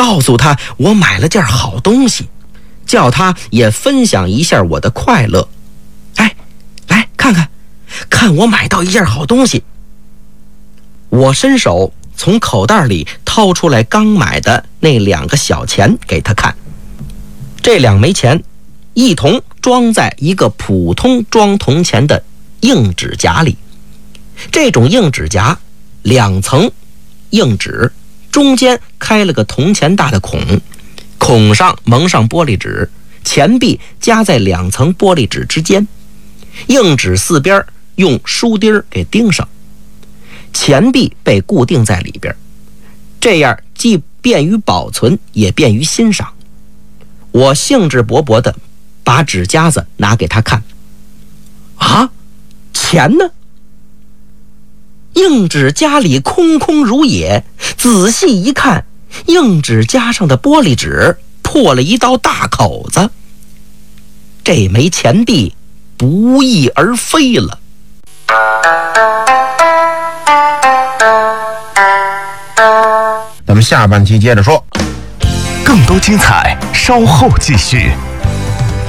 告诉他我买了件好东西，叫他也分享一下我的快乐。哎，来看看，看我买到一件好东西。我伸手从口袋里掏出来刚买的那2个小钱给他看。这2枚钱一同装在一个普通装铜钱的硬纸夹里。这种硬纸夹2层硬纸，中间开了个铜钱大的孔，孔上蒙上玻璃纸，钱币夹在2层玻璃纸之间，硬纸4边用书钉给钉上，钱币被固定在里边，这样既便于保存也便于欣赏。我兴致勃勃地把纸夹子拿给他看。啊，钱呢？硬纸夹里空空如也，仔细一看，硬纸夹上的玻璃纸破了一道大口子，这枚钱币不翼而飞了。 咱们下半期接着说， 更多精彩稍后继续。